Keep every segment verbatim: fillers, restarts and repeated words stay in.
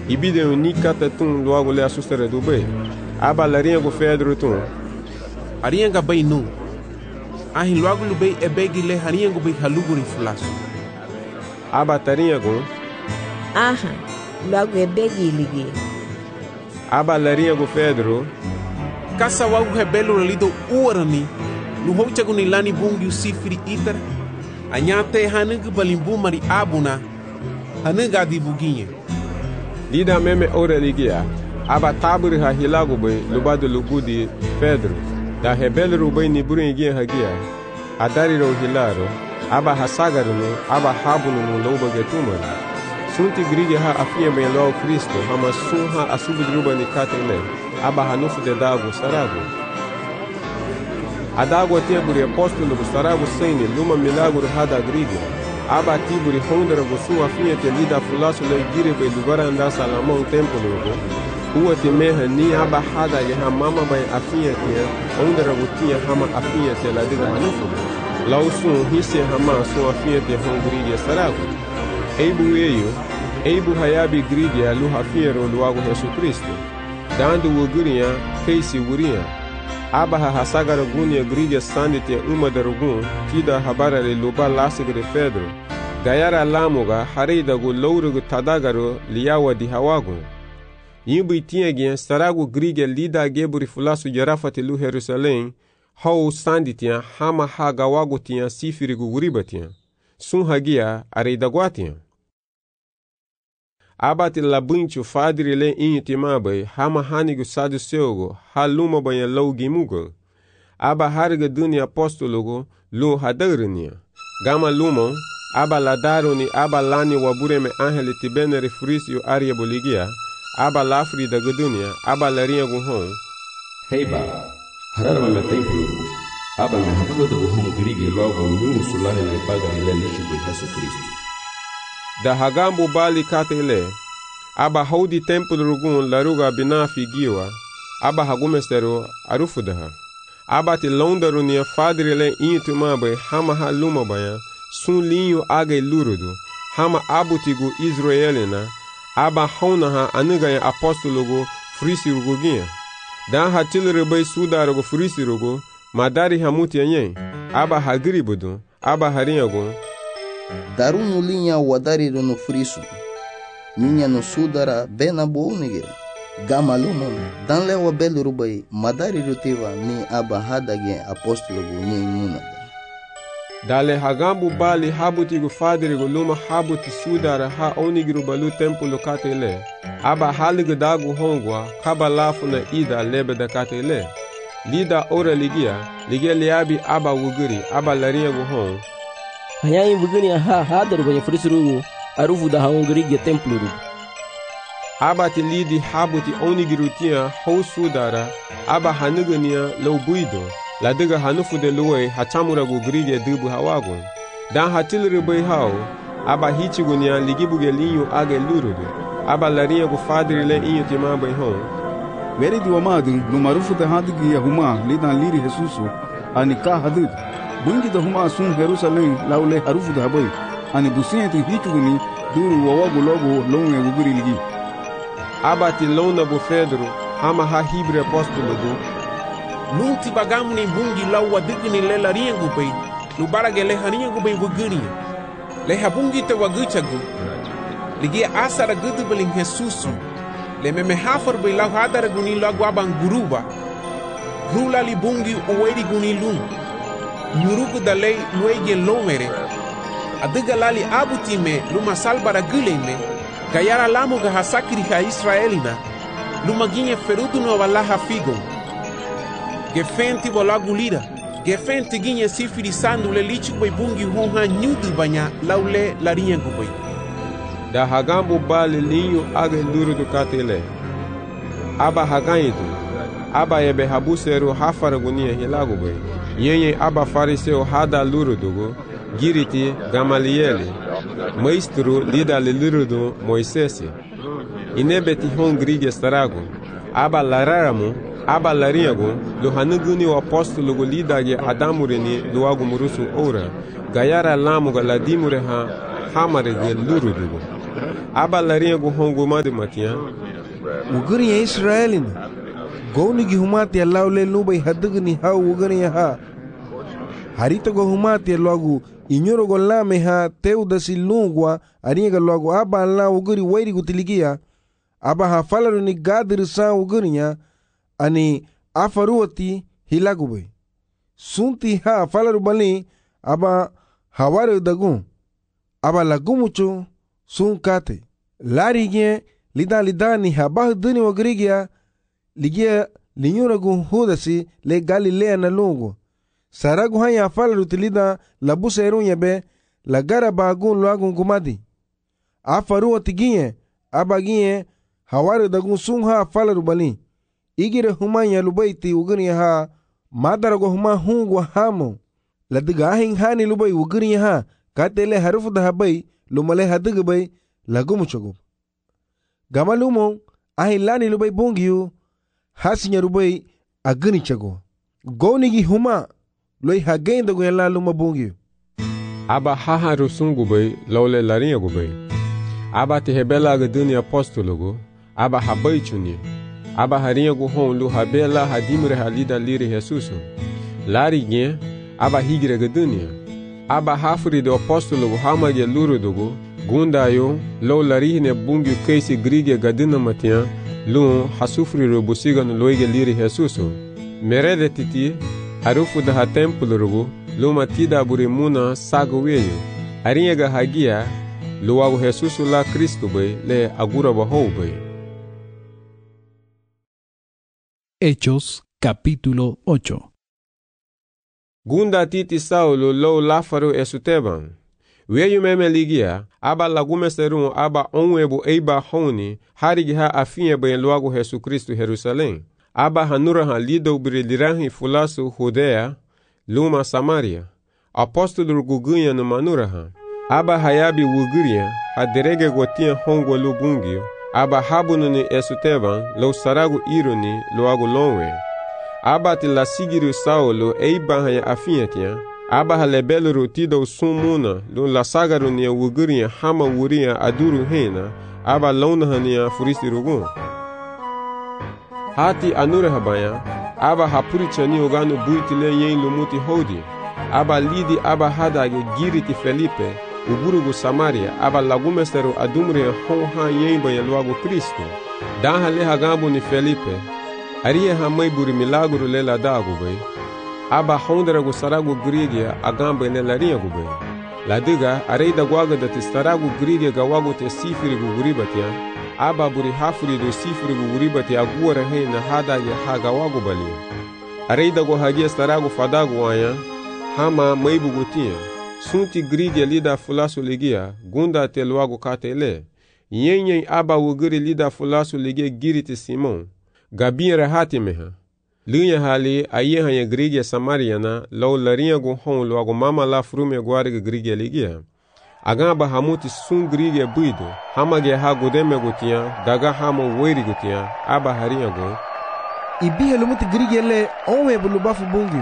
ibide ni kata tun logo le assustare do bay aba larinha go Pedro tun arinha ga bay nu ahin logo lu bay e begi le harinha go bay haluguri flaso aba tarinha go aha logo e begi ligi aba larinha go Pedro kasa wagu rebelo lido uarani no hochagu ni lani bungi usifiri itar anyate hanugu balimbu mari abuna hanuga di buginha lida meme ora ligia aba taburi ha hilago bay lubado lugudi Pedro da rebelo rubay ni buringia hagia adari ro hilaro aba hasagaru no aba habunu no loba getumari sunti grige ha afia bem lo Cristo hama sunha asubidruba ni katele aba hanufu de dago sarago adago teburi apóstolo do sarago sene luma milagro hada grige aba tiburi hondra go su afia te lida fulaso le gire be lugar anda salamon tempo logo uwa te meha ni aba hada ye ha mama bay afia te hondra go tia hama afia te la de hanufu lausu hisse hama su afia te hondrige sarago eibu eyo eibu hayabi grige alu hafiero luago Jesus Cristo dando o gurinha keisi gurinha aba ha hasagara gunia grige sandite uma darugun tida habara le luba lasigre Pedro gayara lamuga harida go louro tadagaro liawa di hawago yimbi tinha gen sarago grige lida geburi fulasu jarafate lu Jerusalém hau sandite hama hagawago tinha sifiri guguriba tinha sun hagia areida guatinha abate labuncho fadri le intimabai hama hanigu saduceugo haluma banha laugimugo aba harga dunia apostologo lu hadarnia gama lumo aba ladaroni aba lani wabureme angele tibene refrisio aria boligia aba lafri da dunia aba larinha guhon heiba hararma me templo aba me habugo do guhon grige logo nyum sulane le paga le lishi de Jesus Cristo da hagambo bali katele aba haudi templo rugun laruga binafi giwa aba hagumestero arufudaha aba te londaru nia fadrile intumabe hama haluma baya sun linho aga lurudu hama abutigu israelina aba haunaha anuga apostologo frisiruguginha dan hatilere bay sudarugo frisirugo madari hamuti anye aba hagribudu aba harinhago Darunu linha wadariru no friso. Minha no sudara bena bounigere. Gamalumon dan lewa belurubai madariru tiva ni aba hadage apostolo bunye imunada. Dale hagambu bali habutigu fadirigu luma habuti sudara ha onigiru balu templo katele. Aba haligu dagu hongwa kabalafu na ida lebe da katele. Lida ora ligia ligia liabi aba wuguri aba larinha guhon. Hanyayi bugini ha hadaru banha frisirugu arufu da haungri templo rugu aba te lidi habuti onigirutia hou sudara aba hanugania laubuido la diga hanufu de luwe hachamura gu grige dubu hawago dan hatilri bai hao aba hichigunia ligibuge linho age lurudu aba larinha gu fadri le inho tima bai hon Veri di wamadu no marufu de hadigi ya huma lidan liri Jesusu anika hadid bungi da huma sun Jerusalém laule harufu da habai ani busiente hituguni duru wawago logo longe guguri ligi aba ti lona bu Pedro hama ha hibre apostolo do nunti bagamu ni bungi lawa digni le larinha gubai lubarage le harinha gubai wuguri le habungi te waguchagu ligi asara gudu belin Jesusu le meme hafar bai lau hadara guni lagu abang guruba rula li bungi uweri guni lung nyurugu da lei luege lomere adiga lali abutime luma salbara guleme gayara lamu ga hasakri ha israelina luma ginye ferudu no valaha figo gefenti bolagu lira gefenti ginye sifiri sandu le lichi bai bungi honha nyudu banya laule larinha gubai da hagambu bali linho aga luru do katele aba hagaido aba ebe habuseru hafara gunia hilago bai yenye aba fariseu hada luru dugo giriti Gamalieli maestro lida le luru do Moisés inebeti hongrige starago aba lararamu aba larinhago do hanuguni o apóstolo go lidage adamureni do ago murusu ora gayara lamu ga ladimure ha hamare de luru dugo aba larinha gu hongo made matia uguri ya Israelin goni gi humati Allah le nubai hadugni ha uguri ha harita go humati logo inyoro go lame ha teuda silungwa aringa logo aba Allah uguri wairi gutiligia aba ha falaru ni gadir sa ugurinya ani afaruati hilagube sunti ha falaru bali aba hawaru dagun aba lagumucho sun kate larige lida lida ni habah duni wagrigia ligia linyura gu hudasi le galilea na lungo saragu hanya falaru tilida labusa erunya be lagara bagun luagun gumadi afaru tigie aba gie hawaru dagun sun ha falaru bali igire humanya lubaiti uguni ha madarago huma hungu hamo ladiga ahin hani lubai uguni ha katele harufu da habai lumale hadiga bai lagumuchogo gamalumo ahin lani lubai bungiyu hasinya lubai aguni chago gonigi huma loi hagenda guyala luma bungiyu aba haha rusungu bai laule larinha gubai aba te hebela ga duni apostologo aba habai chuni aba harinha gu hon lu habela hadimre halida liri Jesuso lari gen aba higre ga dunia aba hafuri do apostologo hamage luru dogo gundayo lo lari ne bungi keisi grige gadina matia lu hasufri ro busiga no loige liri Jesuso merede titi harufu da ha templo rogo lu matida burimuna sago weyo harinha ga hagia lu wago Jesuso la Cristo bai le agura bahou bai. Hechos capítulo ocho. Gunda titi Saulo lo lafaro esuteban. Weyu meme ligia, aba lagume serun aba onwebu eiba honi, harigi ha afinye bayan luago Jesu Kristo Jerusalem. Aba hanura ha lido brilirahi fulasu Judea, luma Samaria. Apostolo gugunya no manura ha. Aba hayabi wuguria, ha derege gotia hongo lubungio. Aba habunu ni esuteban, lo saragu ironi, lo agu lonwe. Aba ti la sigiru Saulo eiba haya afinyetia. Aba halebelu rotido sumuna, lo la sagaru ni wuguria hama wuria aduru hena. Aba lona hania furisi rugun. Hati anure habaya, aba hapuri chani ogano buitile yen lumuti hodi. Aba lidi aba hadage giriti Felipe, uburugu Samaria, aba lagumesteru adumre honha yemba ya luago Kristo. Daha le hagambu ni Felipe, ariye hamai buri milaguru le la dagu bay. Aba honderagu saragu grigia agamba le la ringa gubay. La diga areida gwaga dati saragu grigia gawago te sifiri guguribatia. Aba buri hafuri do sifiri guguribati aguara hei na hadage hagawago bali. Areida go hagia saragu fadagu wanya, hama maibu gutia. Sunti grigia lida fulasu ligia, gunda te luago katele. Yenyen aba wuguri lida fulasu ligia giriti Simon. Gabin rahati meha. Lunya hali ayeha ya grigia Samariana, lau larinha gu hon luago mama la frume guariga grigia ligia. Agamba hamuti sun grigia buido, hamage ha gudeme gutia, daga hamo weri gutia, aba harinha gu. Ibihe lumuti grigia le onwe bulubafu bungi.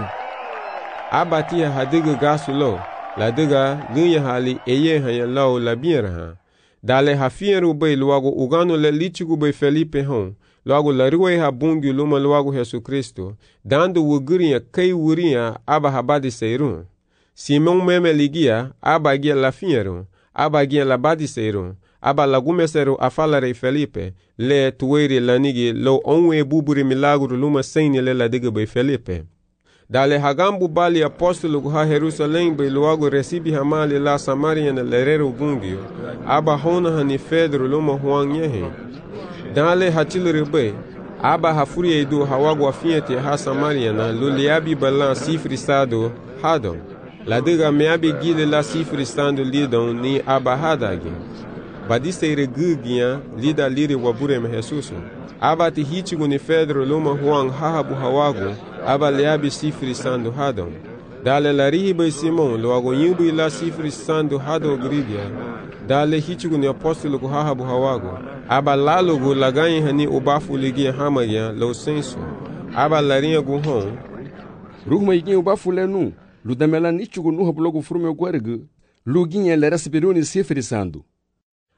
Aba tia hadiga gasu lo. La diga lunya hali eye hanya lau la biera ha. Dale hafieru bay luago ugano le lichigu bay Felipe hon. Luago la ruwe ha bungi luma luago Jesu Kristo. Dando wuguria kei wuria aba habadi seirun. Simon meme ligia aba gia la fieru. Aba gia la badi seirun. Aba lagume seru afalare Felipe. Le tuweri lanigi lo onwe buburi milagru luma seini le la diga bay Felipe. Dale hagambu bali apostolo ha Jerusalem bay luago recibi hamali la Samaria na lerero bungio. Aba hona hani Pedro luma huang yehe. Dale hachilere bay. Aba hafuri edu hawago afiete ha Samaria na luliabi balan sifri sado hadon. La diga meabi gile la sifri stando lidon ni aba hadagi. Badiste ire gugia lida liri wabure me Jesuso. Aba ti hichigu ni Pedro luma huang hahabu hawago. Aba leabi sifri sando hadon. Dale la rihiba Simon luago yimbu ila sifri sando hado grigia. Dale hichigu ni apostolo ku hahabu hawago. Aba lalogu laganyi hani ubafu ligia hamagia lo senso. Aba larinha gu hon. Ruhma iginha ubafu lenu. Ludamela nichugu nuha blogo frume guargu. Luginha lera sibiruni sifri sando.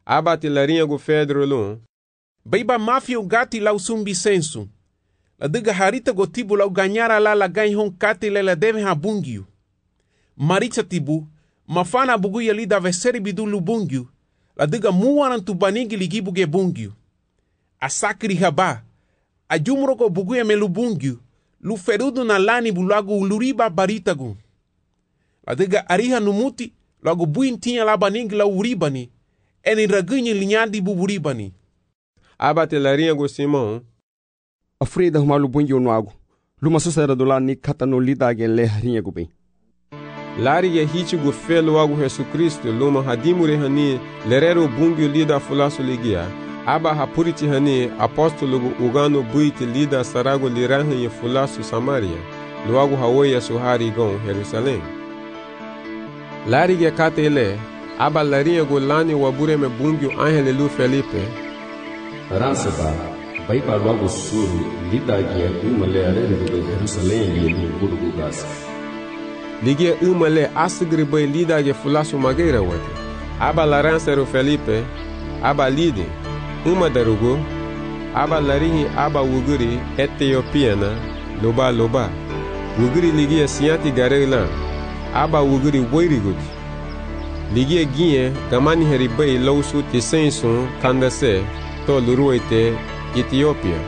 aba te larinha go Pedro lo. Beiba mafia o gati lau sumbi sensu. La diga harita go tibu lau ganyara la la ganyi hon kati le la deve ha bungyu. Maricha tibu, mafana bugu ya lida veseri bidu lu bungyu. La diga muwaran tu banigi ligi buge bungyu. Asakri haba. Ajumro go bugu ya melu bungyu. Lu ferudu na lani bulagu uluriba baritagu. La diga ariha numuti, lagu buin tinha la banigi la uribani. Eni ragunyi linyadi buburibani. Aba te larinha go Simão. Afrida humalu bungi no ago. Luma susera do lá ni kata no lida gen le harinha go bem. Lari ge hiti go felo ago Jesus Cristo luma hadimure hani lerero bungi lida fulaso ligia. Aba hapuriti hani apostolo go ugano buiti lida sarago lirahan ye fulaso Samaria. Luago hawoya suhari gon Jerusalém. Lari ge kata ele. Aba larinha go lani wabure me bungi angele lu Felipe. Ransaba, vai para logo suru, lida guia uma leare do Jerusalém e no Burgo Gas. Ligia uma le asgri bai lida ge fulasu mageira wate. Aba laransa Felipe, aba lide, uma darugo, aba larinhi aba wuguri Etiopiana, loba loba. Wuguri ligia siati garela, aba wuguri woirigud. Ligia guia gamani heribai lausu tisensun kandase. To luruite Ethiopia.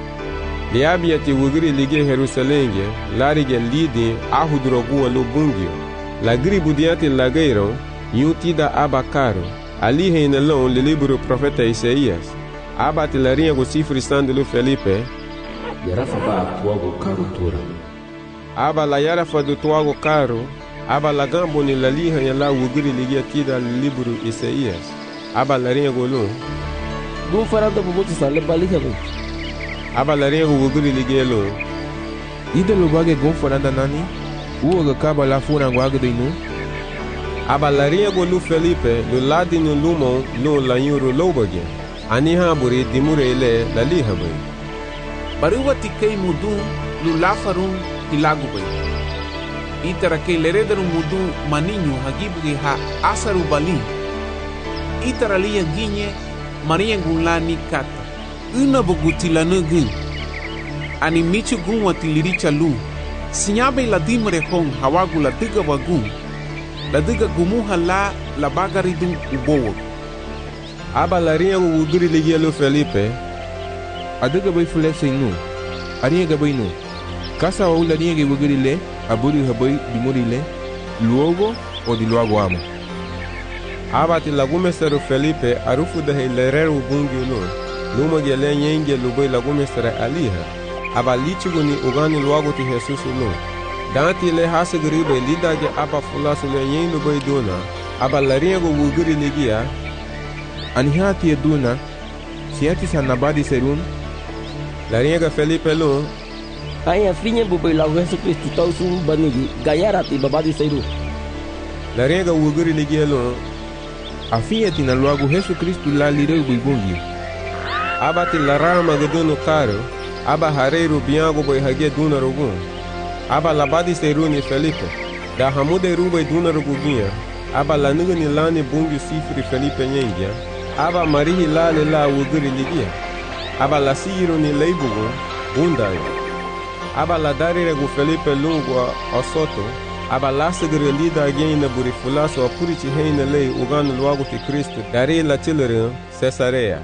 Liabia ti wugiri lige Jerusalenge, larige lidi ahudrogua lo bungio. Lagri budiati lageiro, yutida abacaro. Ali reinalão le livro profeta Isaías. Abate larinha go cifre stando Felipe. Yarafa ba tuago caro tura. Aba la yarafa do tuago caro. Aba la gambo ni la liha ya la wugiri lige tida le livro Isaías. Aba larinha go lo. Gun faranta bubuti sale balika be. Aba larinha go wugiri lige lo. Ida lo bage gun faranta nani? Uo ga kaba la funa guaga do inu? Aba larinha go lu Felipe lo ladi no lumon lo la yuro lo bage. Ani haburi dimure ele la liha be. Baruwa tikei mudu lu lafarun ilagu be. Itara ke leredaru mudu maninho hagibuge ha asaru bali. Itara liya ginye Maria Gulani kata. Una bogutila nugin. Ani michu gun watiliricha lu. Sinyabe la dimre hong hawagu la diga wagun. La diga gumuha la la bagaridun ubowo. Aba larinha go wugiri ligia lo Felipe. Adiga bai fulese inu. Arinha ga bai nu. Kasa wa larinha ge wugiri le. Aburi habai dimuri le. Luogo o di luogo amo. Abati lagume sero Felipe arufu da heilerero bungi lo. Luma gele nyenge lubai lagume sera aliha. Aba lichigo ni ugani luago ti Jesus lo. Danti le hasa garibe lidage aba fulasu le nyen lubai dona. Aba larinha go wugiri ligia. Anihati e duna. Siati sanabadi serun. Larinha ga Felipe lo. Ai afrinha bubai la Jesus Cristo tau sum banigi gayara ti babadi seru. Larinha ga wugiri ligia lo. Afia tina luago Jesus Cristo la lireu buibungi. Abati la rama gaduno caro. Aba hareiro biango boi hage duna rogun. Aba labadi seruni Felipe. Da hamude rubai duna roguginha. Aba la nugani lani bungi sifri Felipe nyengia. Aba marihi lale la wugiri ligia. Aba la siro ni leibugu. Bundai. Aba la darire gu Felipe lungo osoto. Aba la segre lida again na buri fulaso a purici heina lei ugano luago ti Cristo. Dari la chilere Cesarea.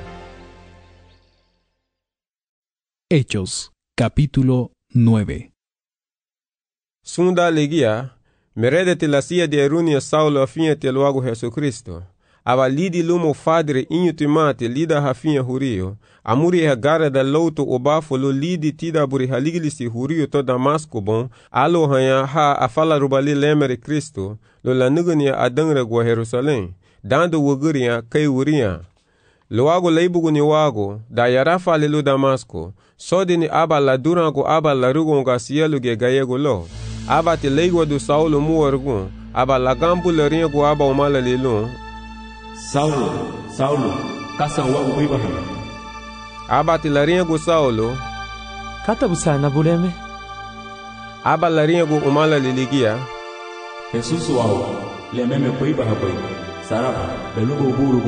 Hechos, capítulo nueve. Sunda legia, meredete la sia de erunia Saulo afinha te luago Jesucristo. Aba lidi lumo fadre inho timate lida hafinha hurio. Amuri ha gara da louto obafo lo lidi tida buri haligilisi hurio to Damasco bon. Alo hanya ha afala rubali lemere Cristo. Lo la nugania adangre gwa Jerusalém. Dando wuguria kai wuria. Luago leibugu ni wago. Da yarafa lelo Damasco. Sodi ni aba la durango aba la rugonga sielu ge gayego lo. Aba te leigwa do Saulo muorgun. Aba la gambu le ringo aba umala lelo. Saulo, Saulo, kasa wago Abraham. Aba te la ringo Saulo. Kata busana buleme. Aba la ringo umala liligia. Jesus wago, le meme kuiba hapai. Saraba, belugo burugun.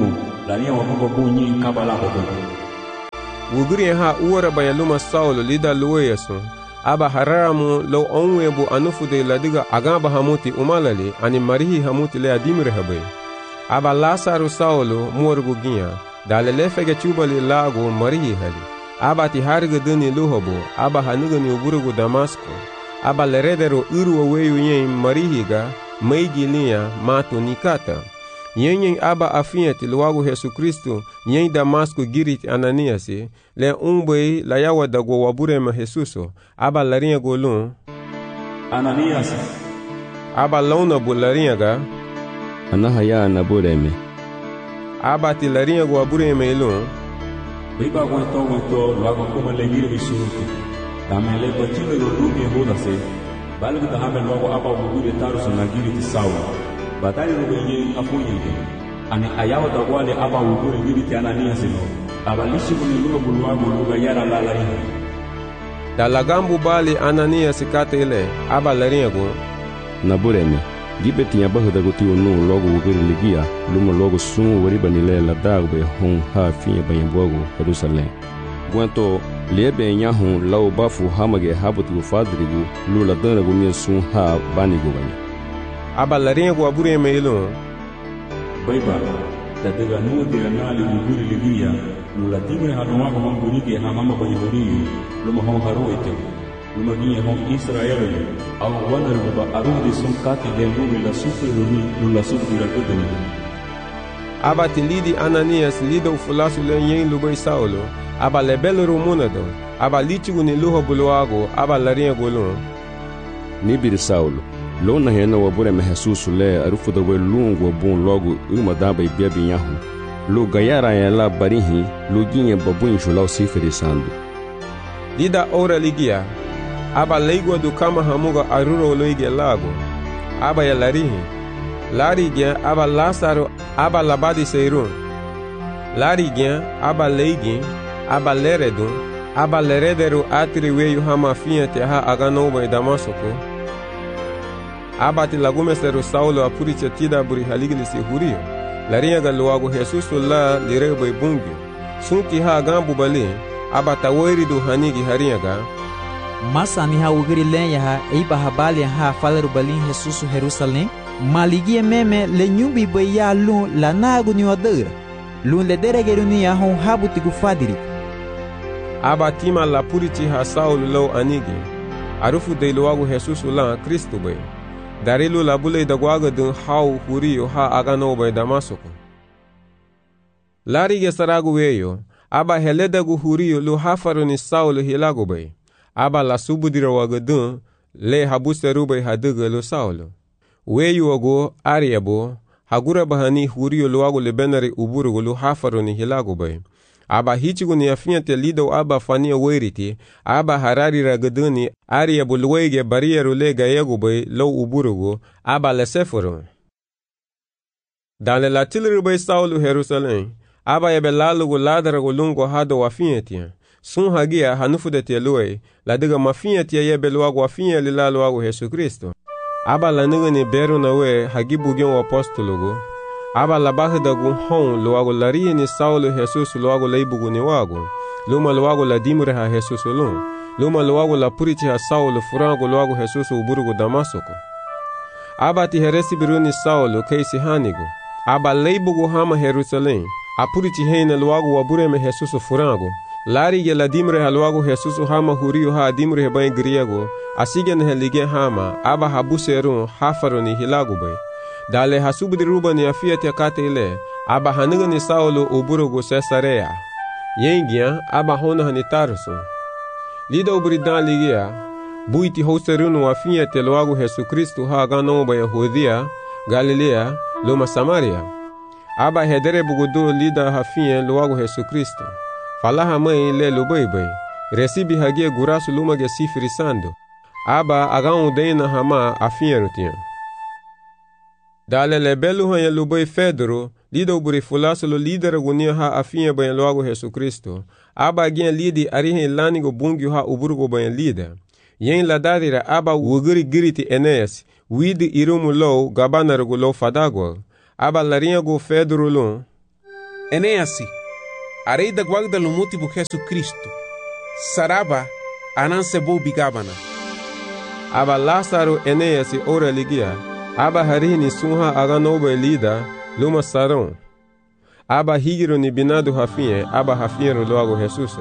laria wa mambo bunyi kabala ko. Wugri ha uwara baya luma Saulo lida luweyaso. Aba haramu lo onwe bu anufu de ladiga agamba hamuti umalali ani marihi hamuti le adimire habe. Aba Lasaru Saulo muorgu giya. Dale le fege chubali lago marihi hali. Aba ti harga duni luhobo. Aba hanuga ni uburugu Damasko. Aba leredero uru weyu yen marihiga meigi liya mato nikata. Yen yen aba afiati luwagu Yesu Kristo yen Damasko girit Ananiasi le umbe la yawa dago wabure ma Jesuso. Aba laringa golun Ananiasi. Aba launa bu laringa ga Anahaya nabureme. Aba ti laringa go wabure ma ilun Biba guento guento luago kuma le giri bisuruki. Tamele bachile lo lumi hoda se. Balgu da hamel luago aba wugure taruso na giri ti sawa. Batali lo benye afunyenge. Ani ayawa da wale aba wugure giri ti Anania se no. Aba lishi kuni luga buluago luga yara la laringa. Da lagambu bali Anania sikate ile aba laringa go nabureme. Gibe tinya bahu da goti onu logo wugure ligia. Luma logo sun wariba nile la dagbe hon ha fiye bayembogo Jerusalem. Guento lebe nyahun lau bafu hamage habutu fadrigu lula dana gumien sun ha banigo banya. Aba laringa go abure me ilo. Baiba da daga nu de nali wugure ligia lula timre hanwa ko mangurike ha mama bayemori luma hon haro ete. Luma giye hon Israel au wanar ba arudi sun kati de lumi la sufre lumi lula sufre la kodeni. Aba tilidi Ananias lido ufulasu le yen lubai Saulo. Aba lebelo rumunado. Aba lichigu ni luho buluago. Aba laringa golun Nibiri Saulo. Lona hena wabure me Jesus le arufu da we lungu wabun logo uma daba ibiabi nyahu. Lu gayara ya la barihi lu ginye babu inshulau sifiri sandu. Dida ora ligia. Aba leigwa du kama hamuga aruro loige lago. Aba ya larihi. Larigien aba Lasaru aba labadi seirun. Larigien aba leigin aba leredun aba lerederu atri weyu hama fiente ha aganoba Damasoko. Aba ti lagumeseru Saulo apuriche tida buri haligilisi hurio. Laringa galuago Jesusu la lirebe bungi. Sunti ha agambu bali aba taweri du hanigi haringa. Masa ni ha ugiri lenya ha eiba habali ha faleru balin Jesusu Jerusalem. Maligie meme le nyumbi baya lun la nagu ni wadera. Lun le deregeru ni ya hon habuti gufadiri. Aba tima la purichi ha Saulo lo anigi. Arufu de luagu Jesusu la Kristo bay. Darilu la bule da gwaga dun hau hurio ha agano bay Damasoko. Larige saragu weyo. Aba heledagu hurio lu hafaru ni Saulo hilagu bay. Aba la subudira waga dun le habuseru bay haduga lu Saulo. Weyu wago ariabo hagura bahani hurio luago lebenari uburugo lu hafaru ni hilago bay. Aba hichigu ni afinyate lido aba fania weriti aba harari ragaduni ariabo luwege barieru le gayego bay lo uburugo aba leseforo. Dale la tilru bay Saulo Jerusalem aba yebe lalugo ladarago lungo hado wafinyate. Sun hagia hanufudete luwe ladiga mafinyate yebe luago wafinya lila luago Yesu Kristo. Aba la nigga ni beru na we hagibu gen wa apostologo. Aba la bahe da gun hon luago lariye ni Saulo Jesus luago leibugu ni wago. Luma luago la dimure ha Jesus lun. Luma luago la purichi ha Saulo furango luago Jesus uburugo Damasoko. Aba ti heresi biru ni Saulo keisi hanigo. Aba leibugu hama Jerusalem. Apurichi heina luago wabure me Jesus furango. Lari ye la dimre halwago Jesusu hama hurio ha dimre he bain griego asigen he lige hama aba habuserun hafaru ni hilagu bay dale hasubdi ruba ni afiat yakate ile aba haniga ni Saulo uburugo Cesarea yengia aba hona hani Tarso lido bridan ligia buiti hoserun wa fiat elwago Jesu Kristo ha gano bay Yahudia Galilea luma Samaria aba hedere bugudu lida hafien lwago Jesu Kristo Falaha mai le lubaibai, resibi hagie gurasu lumage sifiri sando, aba agan udaina hama afiyerutia. Dale le belu hanya lubai Fedro, lido buri fulasu lo lidera gunia ha afiye bayan luago Jesu Kristo, aba agien lidi arihe lanigo bungi ha uburgo bayan lida. Yen la dadira aba wugiri giriti Eneas, widi irumu lo gabana regu lo fadagwa, aba larinha go Fedro lo, Eneasi, arei da guarda lumuti bu Jesus Cristo. Saraba, ananse bo bigabana. Aba Lázaro Eneasi ora ligia. Aba harini sunha aganoba lida, luma saron. Aba higiro ni binado hafinhe, aba hafinho logo Jesus.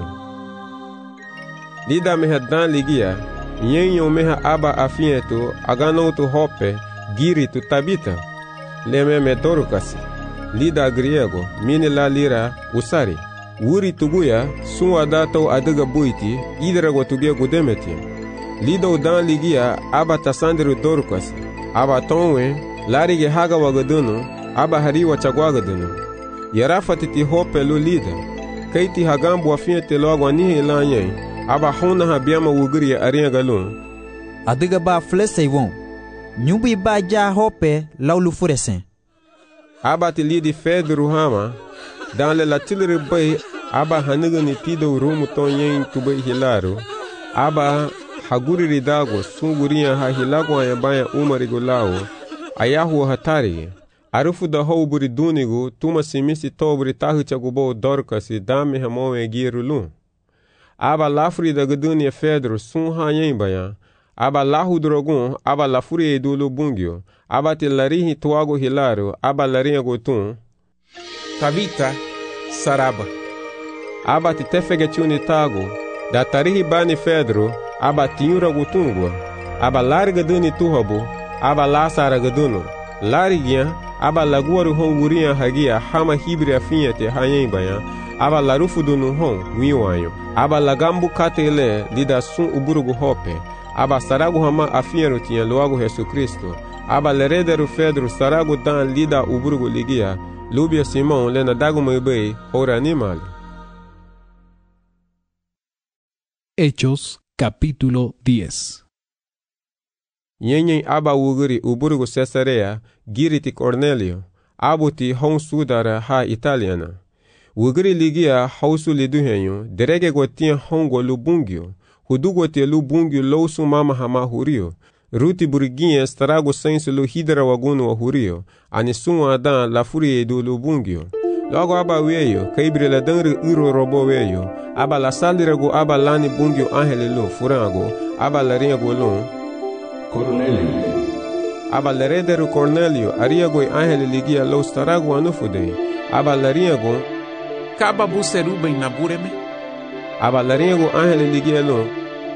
Lida meha dan ligia, nyenyo meha aba afinhe tu, agano tu hope, giri tu tabita. Leme me dorukasi. Lida griego, mini la lira, usari. Wuri tuguya, sunwa dato adiga buiti, idra go tugia gudemeti. Lida udan ligia, aba tasandiru dorukasi. Aba tonwe, larige haga wagadunu, aba hariwa chagwagadunu. Yarafati ti hope lu lida. Kaiti hagambu afinhe te logo anihe ilanye, aba hona habiama wugiri arinha galun. Adiga ba flesei won. Nyumbi ba ja hope laulu furesen. Aba ti lidi Pedro hama, dan le latilere bay, aba haniga ni tido rumu ton yen tubay hilaro, aba haguri ridago, sunguriya ha hilago ayabaya umarigo lao, ayahu hatari, arufu da hou buri dunigo, tuma simisi to buri tahu chagubo dorkasi, dame hamowe girulun. Aba lafri da gadunia Pedro, sun ha yen bayan, aba lahu drogun, aba lafuri edulu bungyo, aba te larihi tuago hilaro, aba larinha gotun. Tabita, saraba. Aba te tefege chuni tago, da tarihi bani Pedro, aba tinyura gotungwa, aba larga duni tuhobo, aba lasara gaduno. Larigia, aba laguaru honguria hagia, hama hibri afinha te hayen bayan, aba larufu dunu hon, wiwanyo. Aba lagambu katele, lida sun uburugu hope. Aba saragu hama afinhero tinha logo Jesus Cristo. Aba lerederu Pedro saragu dan lida uburugu ligia. Lubia Simão lena dagu mebei ora animal. Hechos capítulo diez. Nyenyen aba uguri uburugu Cesarea giriti Cornelio. Abuti hon sudara ha italiana. Uguri ligia hausu liduhenyo derege gotinha hongo lubungio. Hudugo te lu bungyo lousu mama hama hurio. Ruti buriguinha starago senso lu hidra wagunu wa hurio. Anisun adan la furie do lu bungyo. Logo aba weyo, kaibre la danre uro robo weyo. Aba la salirago aba lani bungyo angele lu furango. Aba la ringo lu. Cornelio. Aba la rederu Cornelio, ariago angele ligia lo starago anufude. Aba la ringo. Kaba buseruba inabureme. Aba laringo angele ligielo.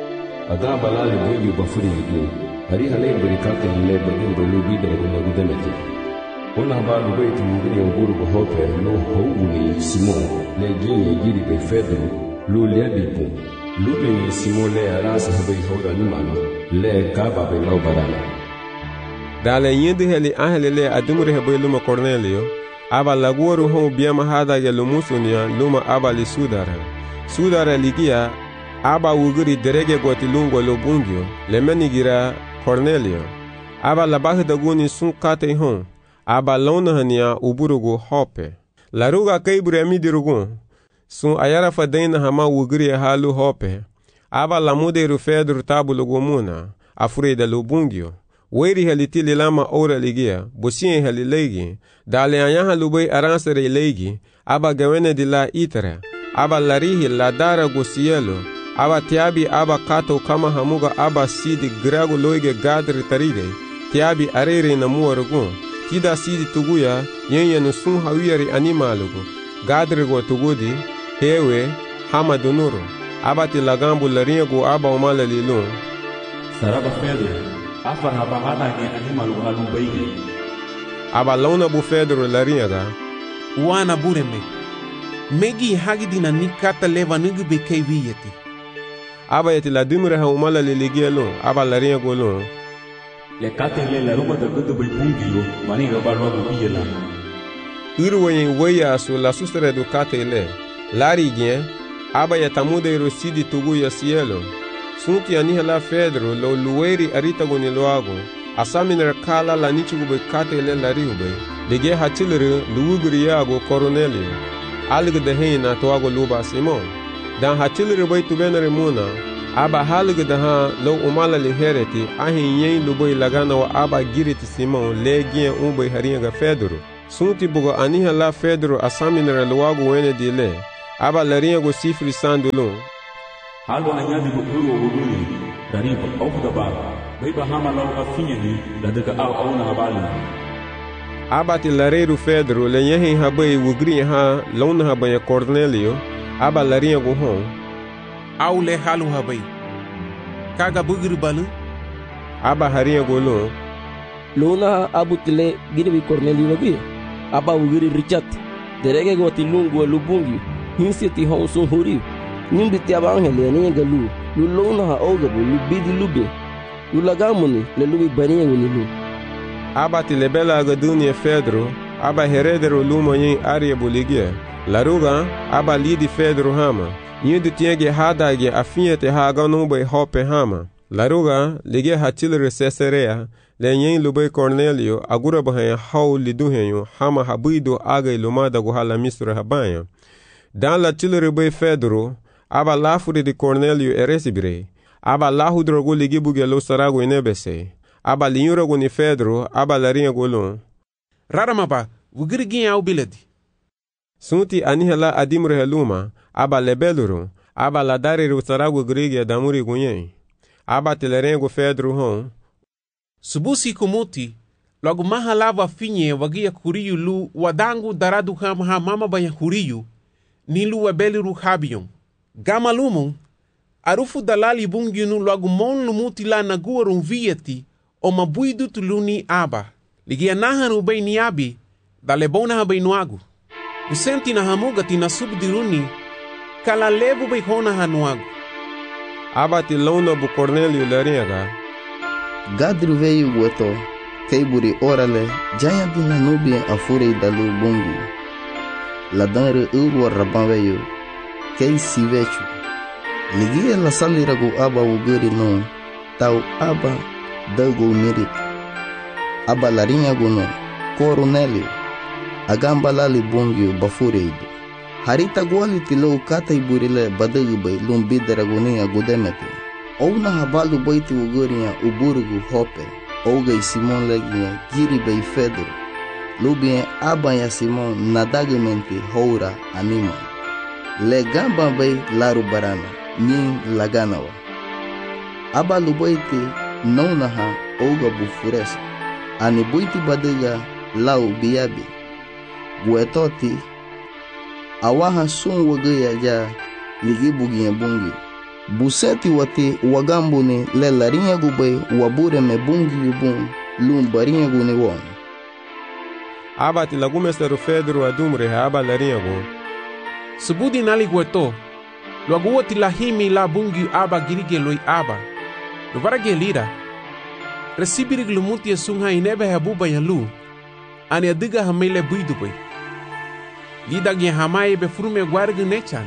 Ada balali bungi bafuri ligu. Hari hale berikate le bagin belu bidra guna gudemeti. Ona balu beitu mugini nguru bohope lo houni Simon le gini giri be Pedro lo le bipu. Lo be Simon le arasa be hoda nimano le kaba be lo barana. Dale yende heli angele le adumure hebe luma Cornelio. Aba laguoru hon biama hada ya lumusunia luma aba li sudara. Sudara ligia, aba uguri derege goti lungo lo bungyo, lemenigira Cornelio. Aba labahi daguni sun kate hon, aba lona hania uburugu hope. Laruga kaibure amidirugun, sun ayara fadena hama uguri halu hope. Aba lamude rufedru tabulugu muna, afureda lo bungyo. Weri halitili lama ora ligia, busien halilegi, dale anyaha lubei aransere legi, aba gawene di la itara. Aba larihi la dara go cielo, aba tiabi aba kato kama hamuga aba sidi grago loige gadri tarige, tiabi arere na muarugun, tida sidi tuguya, yenye nusun hawiri animalugu, gadri go tugudi, hewe, hama dunuru, aba ti lagambu laringo aba umala lilun. Saraba Pedro, afa haba hada ge animalugu halu baige. Aba launa bu Pedro laringa, wana bureme. Megi hagidina nikata leva nugu bekei wiyeti. Aba yeti la dumure ha umala liligia lun, aba la ringa go lun. Le kate le la ruma da gudu bai bungilo, mani ga barwa bu biyela. Irwa yin waya asu la sustere du kate le. Lari gien, aba yatamude iru sidi tugu ya cielo. Sunti aniha la Pedro lo lueri arita go ni loago. Asaminer kala la nichugu bai kate le la riube. Lige hatilere luuguri yago Cornelio. Alga de heina toago luba Simon. Dan hatilere bai tubenere muna. Aba halga de ha lo umala li hereti. Ahin yen lubai lagana wa aba giriti Simon le gien umbai haringa Pedro. Sunti bugo aniha la Pedro asaminere luagu wene dile. Aba larinha go sifri sandulun. Halo anyadi go uru oguguni. Dariba ofuda ba. Beiba hama lau afinha ni. Ladaka au au na habali. Aba ti lareiro Pedro le yehin habai wugri ha lona habai Cornelio. Aba larinha go hon. Au le halu habai. Kaga bugri balu. Aba harinha go lon. Lona abutile giribi Cornelio wagri. Aba wugri Richard. Derege go tilungu lubungi. Hinsi ti hon sun huri. Nimbi ti aba angele ni ngalu. Lu lona ha ogabu lu bidi lubi. Lu lagamuni le lubi baniya wini lu. Aba ti lebela agadunia Pedro. Aba heredero lumo yin aria buligia. Laruga aba lidi Pedro hama. Nyidu tienge hadage afinhete haga numbe hope hama. Laruga lige hatilere Caesarea. Le yin lubei Cornelio agura bahan hau liduhenyo hama habido aga ilumada guhala misra habanya. Dan la tilere bei Pedro, aba lafure de Cornelio eresibire, aba lahu drogo ligi bugelo sarago inebese, aba linyurago ni Pedro, aba larinha golon. Raramaba, wugirigin au biledi. Sunti anihela adimre heluma, aba lebeluro, aba ladare sarago grigia damuri gunyen, aba telerengo Pedro hon. Subusi kumuti, logo mahalava finye wagia kuriyu lu wadangu daradu hama hamama banya kuriyu, nilu webeliru habiyon. Gama lumon, arufu dalali bunginu logo mon lumuti la naguarun vieti, o mabuidu tuluni aba. Ligia nahan ubay ni abi, dalebona habay nuagu. Usenti na hamugati na subdiruni, kala lebu bay hona hanuagu. Aba ti lona bu Cornelio larinha. Gadri veio gueto, keiburi orale, jaya dina nubia afurei dalu bungi. Ladanre uru raban veio, kei sivechu. Ligia la saliragu aba uguri no, tau aba dago mirit. Aba larinha guno, Cornelio, agamba lali bungi bafureido. Harita guali tilo kata iburile badagubay lumbidaragunia agudemete. Ouna habalu baiti ugurinha uburgu hope, ougai Simon leginha giribei Pedro, lubinha abanha Simon nadagamente houra anima. Legamba bei laru barana, nin laganawa. Abalu baiti naunaha ouga bufuresa, ani baiti badaga lau biabi. Guetoti, awaha sun wagaya ja ligi buginha bungi. Buseti wati wagambuni le larinha gubay wabure me bungi yubun lum barinha guni won. Aba ti lagumesteru Pedro adumre aba larinha go. Subudi nali gueto. Luaguwa ti lahimi la bungi aba girige loi aba. Luvara gelira. Resibirig lumuti esunha inebe habuba yalu. Ani adiga hamele buidubay. Lida gen hamaye be furume guarga nechan.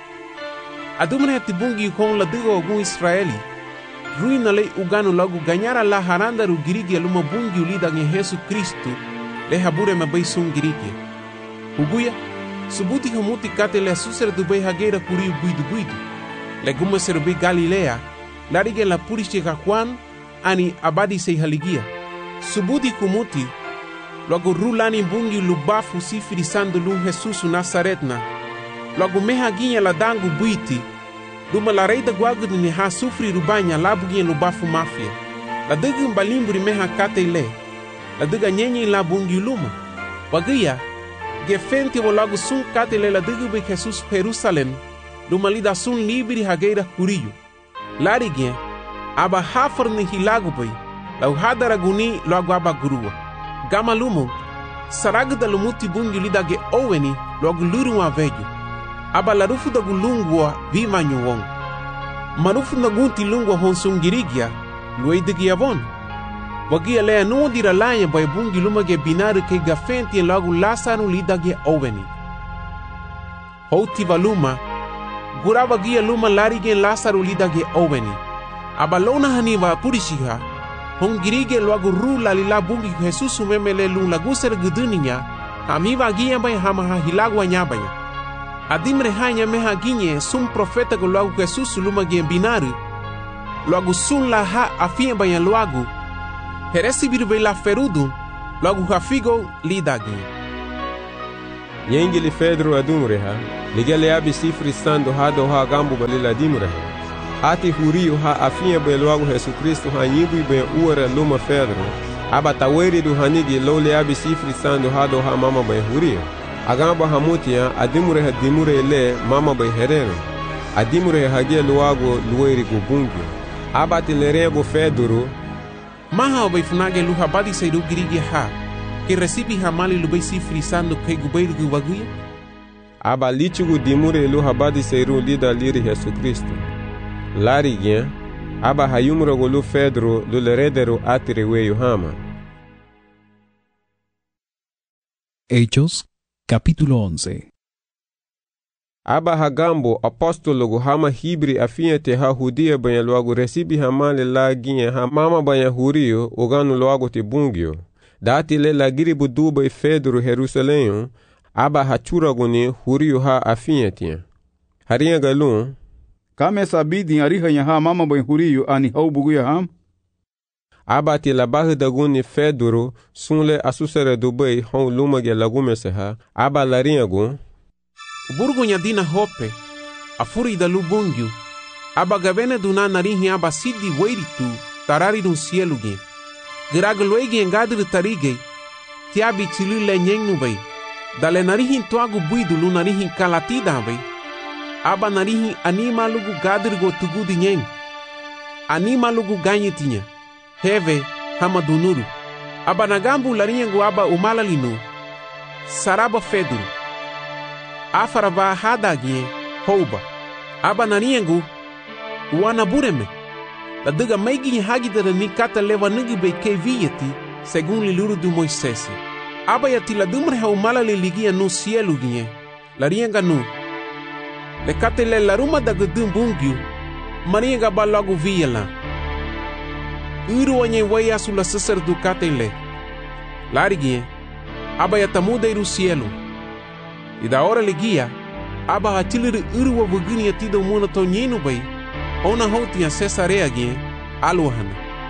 Adumre tibungi com la digo algum Israeli. Ruina lei ugano logo ganhara la haranda ru girige luma bungi ulida em Jesus Cristo. Le habure me beisum girige. Uguya, subuti hamuti kate le susere do bei hageira curiu buido buido. Le guma serbi Galilea. Larige la puriche Juan ani abadi sei haligia. Subuti kumuti. Logo rulani bungi lubafu sifirisando lum Jesus Nazaretna. Logo mehaguinha la dango buiti, duma la rei da guagu de neha sufri rubanha la buguinha no bafu máfia. La dugum balimburi meha katele, la duga nyenye la bungi luma. Wagia, gefente wo logo sun katele la dugu be Jesus Jerusalém, duma lida sun libri hageira curiyo. Lariguinha, aba hafar ni hilago boi, la uhadara guni logo aba grua. Gama lumo, saraga da lumuti bungi lida ge oweni, logo luru uma velho. Aba larufu da gulungwa vima nyuwong. Marufu na gunti lungwa honsung girigia, luei de giavon. Wagia lea nuo dira laia bai bungi lumage binaru ke gafenti en logo lasanu lidage oveni. Houti valuma, gurava gia luma larige lasaru lidage oveni. Aba lona haniva purishiha, hongirige logo rula lila bungi Jesus memele lung laguser gudunia, amiva gia bai hamaha hilagwa nyabaya. Adimre hanya meha ginye sum profeta go logo Jesus luma gen binaru. Logo sun la ha afia banha logo. Heresi birve la ferudu. Logo hafigo lidagi. Yengili Pedro adumreha, ligele abi sifri sando hado ha gambo balila dimreha. Ati huriu ha afinha beluago Yesu Kristo ha nyibu ibe uara luma Pedro, aba taweri du hanigi lole abi sifri sando hado ha mama bay huriu. Agamba hamutia adimreha dimure le mama bay herero. Adimure hagia luago lueri gubungu. Aba tilerego Pedro, maha bay funage luha badi seiru girigi ha. Que recibe hamali lubai sifri sando kai gubai gu waguya. Aba lichugu dimure lu habadi seiru lida liri Yesu Kristo. Lari gien, aba hayumro golu Pedro lu leredero atire weyu hama. Hechos, capítulo once. Aba hagambo apostolo gu hama hibri afinha te ha hudia banha luago recibe hamali la gien ha mama banha hurio oganu luago te bungio. Dati le lagiri buduba e Pedro Jerusalém, aba hachuraguni hurio ha afinha tinha. Harinha galun, kame sabidi ariha nya ha mama ban hurio ani hau buguya ham. Aba ti la barra daguni Pedro sunle asusere dubai hon luma ge lagume se ha, aba larinha gun. Burgunya dina hope, afuri da lubungyu, aba gavene duna narihi aba sidi weiritu, tarari dun cielo gen. Giraglwegi engadir tarige, tiabi tilu le nyeng bay. Dale narihin tuagu buidu lu narihin kalatida bay. Aba narihin anima lugu gadir go tugu di nyeng. Anima lugu ganyetinha. Heve hamadunuru. Aba nagambu larinha aba umalalinu. Saraba Pedro. Afaraba hadagie houba. Aba narihengu wanabureme. La diga meigi hagidara ni kata leva nigi be ke vieti, segundo o livro de Moisés. Aba ya tila dumre ha umala le ligia no cielo guie. La rienga no. Le kata le la ruma da gudum bungyu, marienga ba logo via lá. Uru anye waya sula sacer do kata le. La rigie. Aba ya tamuda iru cielo. E da hora ligia, aba hatilir uru wa vugini atido muna tonyeno bay. Ona houtinha Cesarea gen aluhana.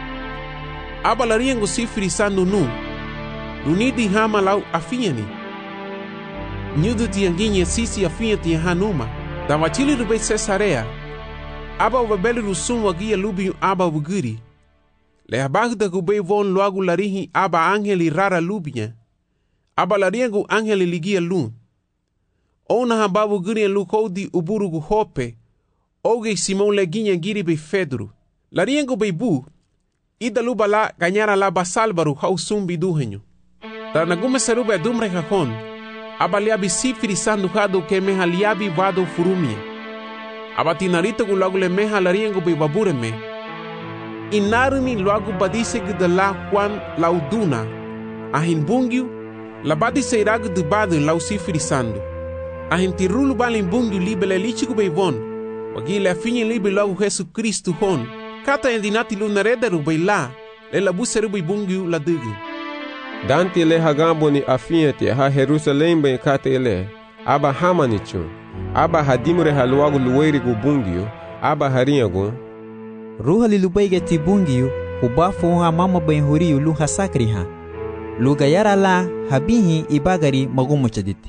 Aba lariengo sifri sando nu. Unidi hama lau afiani. Nyudu tianginha sisi afinha tinha hanuma. Da watili rube Cesarea. Aba wabeli rusum wagia lubiu aba wuguri. Le abagu da gubei von loagu larihi aba angeli rara lubinha. Aba lariengo angeli ligia lun. Ona haba wuguri lukodi uburugu hope. Oge Simão leguinha giri be Pedro. Lariengo beibu. Ida luba la ganhara la basalbaru hau sumbi duhenyo. Da nagume serube dumre kakon. Abaliabi sifiri sandu hado ke meha liabi vado furumia. Abatinarita gu lagu le meha lariengo be babureme. Inarumi luagu badise gida la kwan lauduna. Ahin bungiu. La badise iragu de badu lau sifiri sandu. Ahin tirulu balin bungiu libele lichigu be von. Wagi le afinha libe logo Yesu Cristo hon. Kata endinati lunarederu bay la. Le la buseru bay bungiu la dugu. Dante le hagambo ni afinha te ha Jerusalém bay kata ele. Aba hamanichu. Aba hadimure haluagu lueri gu bungiu. Aba harinha gu. Ruha li lubege ti bungiu. Ubafo ha mama bay huriu lu hasakri ha. Lugayara la habihi ibagari magumo chaditi.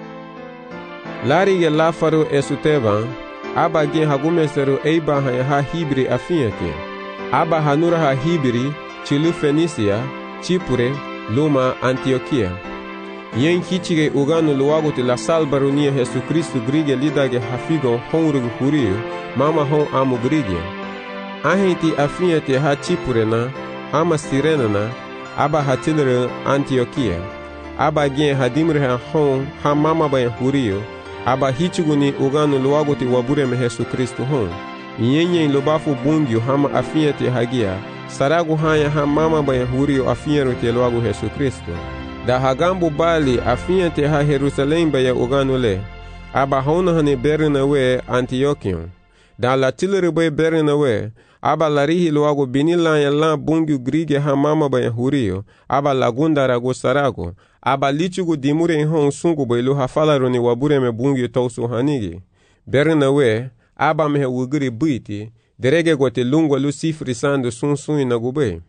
Lari ge la faru esuteban. Aba gen hagumeseru eiba ha ha hibri afinha te. Aba hanura ha hibri, chilu Fenicia, Chipure, Luma, Antioquia. Yen kichige uganu luago te la salbarunia Yesu Cristo grige lidage hafigo honrugu hurio, mama hon amu grige. Ahenti afinha te ha Chipure na, ama Sirena na, aba hatilere Antioquia. Aba gen hadimre ha hon ha mama bayan hurio, aba hichuguni uganu luago te wabureme Yesu Kristo hon. Nyenye lobafu bungiu hama afinha te hagia, saragu hanya ha mama bayan hurio afinha te luago Yesu Kristo. Da hagambu bali afinha te ha Jerusalém baya uganu le, aba hona hane berina we Antioquion. Da la tilere bay berina we, aba larihi luago binila ya la bungiu grige ha mama bayan hurio, aba lagunda rago sarago, aba lichugu dimure hon sungu bailu hafalaro ni wabure me bungi tausu hanigi. Berna we, aba mehe wuguri buiti, derege gote lungwa lu sifri sandu sun sun inagube.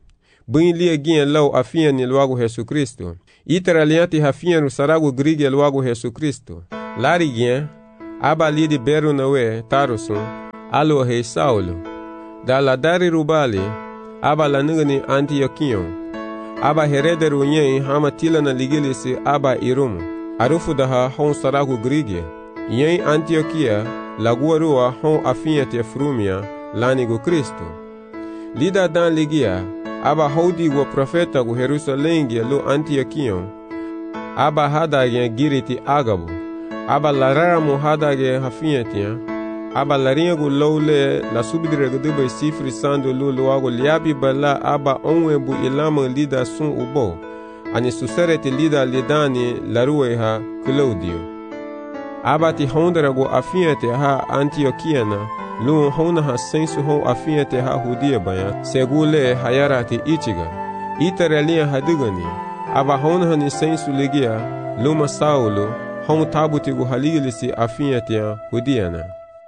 bem lia guia lau afia ni logo Jesus Cristo. Itaraliante hafia no sarago grige logo Jesus Cristo. Lari guia, aba li de beru nawe tarusun, alo rei Saulo. Da ladari rubali, aba lanugani Antioquion. Aba herederu nyen hama tila na ligilisi aba irumu. Arufu daha hon sarago grige. Yen Antioquia, laguarua hon afia te frumia, lanigo Cristo. Lida dan ligia, aba hodi go profeta go Jerusalém lo Antioquion. Aba hadage giriti agabu. Aba larara mo hadage hafiatia. Aba larinha go loule la subidire gdube sifri sando lo loago liabi bala aba onwebu ilama lida sun ubo. Ani suserete lida lidani larueha Claudio. Aba ti hondra go afiate ha Antioquiana. Lu hona ha sensu ho afiate ha hudia baya segule hayarati ichiga itaralia hadigani aba hona ha ni sensu ligia luma Saulo hon tabuti go haligilisi afiate hudiana.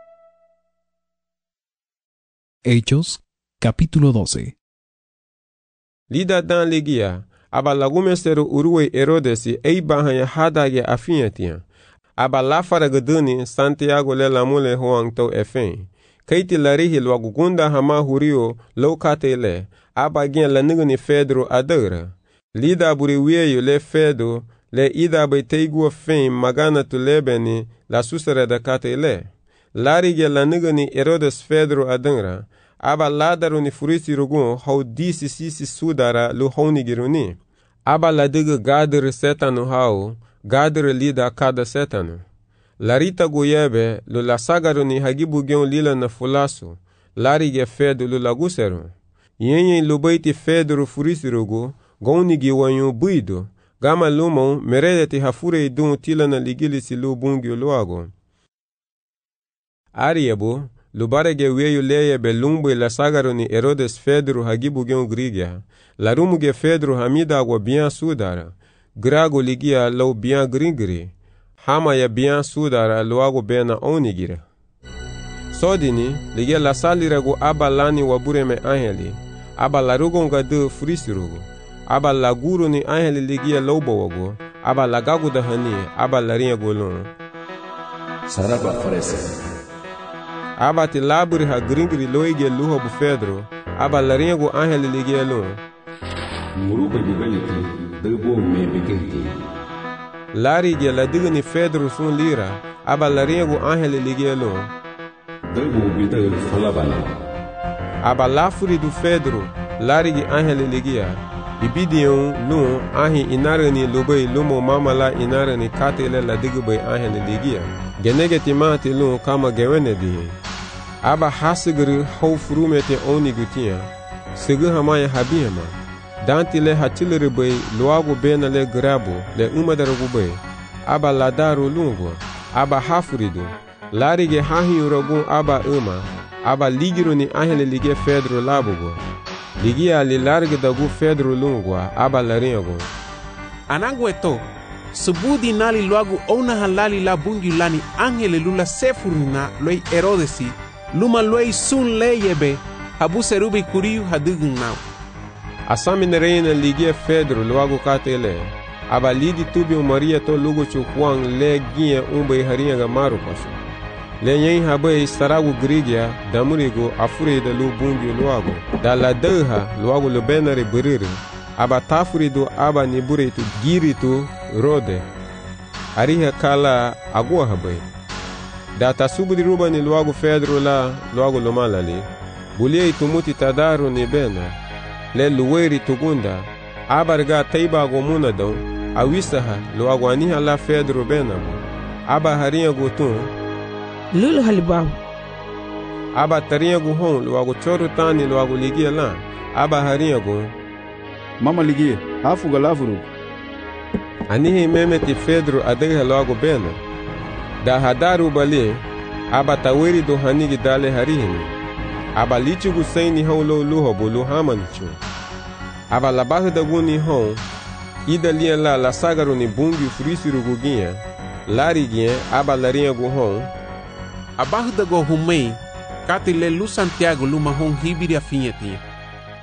Hechos capítulo doce. Lida dan ligia aba lagumesteru uruwe Herodesi eibaha hadage afiate aba lafara gaduni Santiago le lamule hoang to efen. Kaiti larihi lwagugunda hama hurio lokate le, aba gen lanigani Pedro adara. Lida buri wieyo le Pedro, le ida bai teigua fein magana tu lebeni la susere da kate le. Lari gen lanigani Herodes Pedro adara, aba ladaru ni furisi rugun hau disi sisi sudara lu honi giruni. Aba ladiga gadere setanu hau, gadere lida kada setanu. Larita goyebe lo la sagaru ni hagibu gion lila na fulasu, lari ge fedu lo laguseru. Yenye lubaiti feduru furisirugu, goni gi wanyu buido, gama lumon meredeti hafure idun tila na ligilisi lu bungi luago. Ariabu, lubare ge weyu leyebe lumbu la sagaru ni Herodes feduru hagibu gion grigia, larumu ge feduru hamida agwa bian sudara, grago ligia lau bian gringri, hama ya bian sudara luago bena onigira. Sodini, ligia la salirago aba lani wabure me angeli, aba larugo ngadu frisirugo, aba laguru ni angeli ligia lobo wago, aba lagagu dahani, aba larinha golon. Saraba farese. Aba ti laburi ha gringri loige luho bu Pedro, aba larinha go angeli ligia lon. Muruba bugaliti, debo me begeti. Lari ge la digni Pedro sun lira, aba larinha go angeli ligia lon. Debo bidel falabana. Aba lafuri du Pedro, lari ge angeli ligia. Ibidion lun ahi inarani lubai lumo mamala inarani katele la digbai angeli ligia. Genegeti mati lun kama gewene dihe. Aba hasigri hau furumete oni gutia. Sigu hamaya habiyama. Danti le hatilere bai luago bena le grabo le umadarugu bai. Aba ladaru lungo. Aba hafuridu. Lari ge hahi uragun aba uma. Aba ligiru ni angeli ligia Pedro labugo. Ligia li larga dagu Pedro lungwa aba laringo. Anangu eto, subudi nali luagu ona halali la bungi lani angele lula sefuruna loi Herodesi, luma loi sun leyebe, habu serubi kuriu hadugun nau. Asami nereina ligia Pedro luagu katele, aba lidi tubi Maria to lugu chukwang le gia umbe haringa ga maru pasu. Le nyen habai saragu grigia damurigo afure da lu bungi luago da la deha luago lu benare buriri aba tafurido aba niburitu giritu rode ariha kala agua habai da tasubudi ruba ni luago Pedro la luago lu malali bulie itumuti tadaru ni bena le luweri tugunda abarga taiba gomuna don awisaha luago aniha la Pedro bena aba harinha gutun Lulu halibahu. Aba tarinha gu hon luago choru tani luago ligia la. Aba harinha gu. Mama ligia, hafu galafuru. Anihi meme ti Pedro adegha luago bena. Da hadaru bali. Aba tawiri do hanigi dale harihini. Aba lichi gu saini hon lo luho bulu hamanichu. Aba labahu da gu ni hon. Ida lia la la sagaru ni bungi frisiru gu ginha. Lari ginha aba larinha gu hon. Abajo da go humei, kate le lu Santiago luma hon hibiri afinyetia.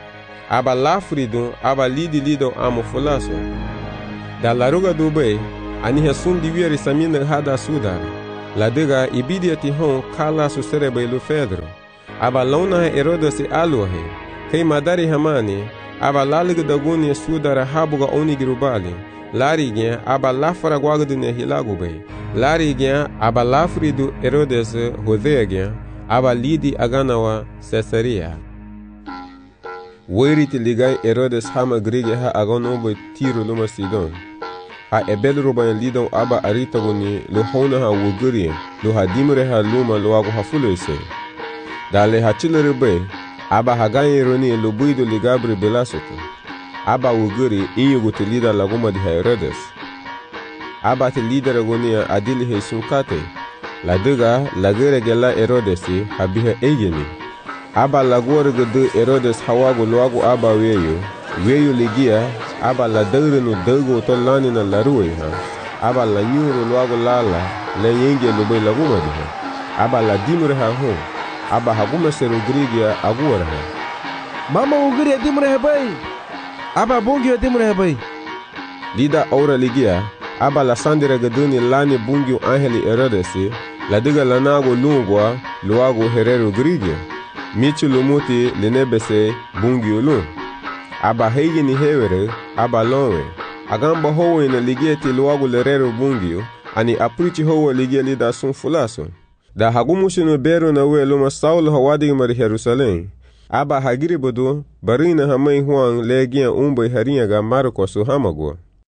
aba lafridun aba lidi lido amo fulaso. Da laruga do bay, ani resum di vieri samina hada sudara. La diga ibidia tihon kala su cerebro lu fedro. Aba lona Herodes aluhe. Kei madari hamani, aba laliga daguni sudara habuga onigirubali. Larigien aba lafara guagdu ne hilagu bay. Larigien aba lafridu Herodes Hoseagien, aba lidi aganawa Caesarea. Weriti ligai Herodes hama grige ha agonobo tiro luma Sidon. Ha ebel rubayan lidon aba aritagoni lo hona ha wuguri lo ha dimre ha luma lo ago ha fulese. Dale ha chilere bay aba ha ganyi roni lo buido ligabri belasoto. Aba wuguri inyugo te lida laguma di Herodes. Aba te lida ragonia adili he sunkate. La diga lagere gela Herodes habiha egeni. Aba lagore gede Herodes hawago loago aba weyo. Weyo ligia aba la dagre no dago to lani na laruwe ha. Aba la nyuro loago lala le yenge lo bay laguma di ha. Aba la dimre ha ho. Aba haguma se Rodrigia agora ha. Mama ugiri dimre ha bay. Aba bungyo dimre ha bay. Lida ora ligia aba la sandira gaduni lani bungyo angeli Herodes la diga lanago lungwa loago herero grigia. Michi lumuti linebese bungyo lu. Aba hegi ni hewere aba lonwe. Agamba howe na ligieti loago lerero bungyo ani aprichi howe ligia lida sun fulaso. Da hagumushi no bero na we luma Saulo hawadi mari Jerusalem. Aba hagiri bodo barina hamai huang legia umbe harinha ga Marcos hamago.